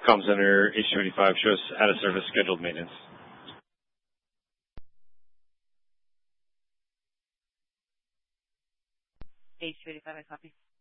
comm center H25 shows out of service scheduled maintenance. H25, I copy.